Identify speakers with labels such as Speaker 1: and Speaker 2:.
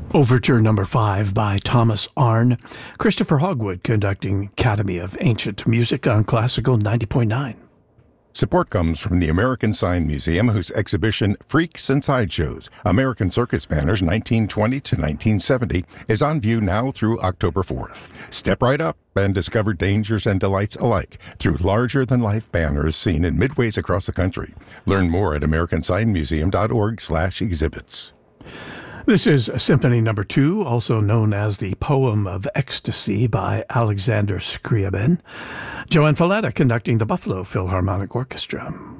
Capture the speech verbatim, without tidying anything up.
Speaker 1: Overture Number five by Thomas Arne. Christopher Hogwood conducting Academy of Ancient Music on Classical ninety point nine.
Speaker 2: Support comes from the American Sign Museum, whose exhibition Freaks and Sideshows, American Circus Banners nineteen twenty to nineteen seventy is on view now through October fourth. Step right up and discover dangers and delights alike through larger-than-life banners seen in midways across the country. Learn more at american sign museum dot org slash exhibits.
Speaker 1: This is Symphony Number two, also known as the Poem of Ecstasy by Alexander Scriabin. Joanne Falletta conducting the Buffalo Philharmonic Orchestra.